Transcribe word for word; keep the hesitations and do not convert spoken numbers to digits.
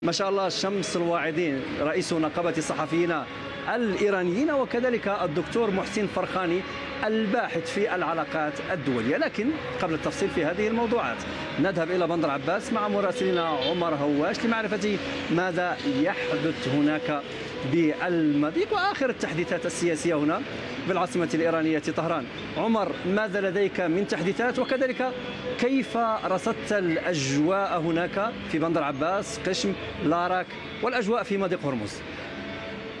ما شاء الله شمس الواعدين رئيس نقابة الصحفيين الإيرانيين، وكذلك الدكتور محسن فرخاني الباحث في العلاقات الدولية. لكن قبل التفصيل في هذه الموضوعات نذهب إلى بندر عباس مع مراسلنا عمر هواش لمعرفة ماذا يحدث هناك بالمضيق وآخر التحديثات السياسية هنا بالعاصمة الإيرانية طهران. عمر، ماذا لديك من تحديثات، وكذلك كيف رصدت الأجواء هناك في بندر عباس، قشم، لاراك والأجواء في مضيق هرمز؟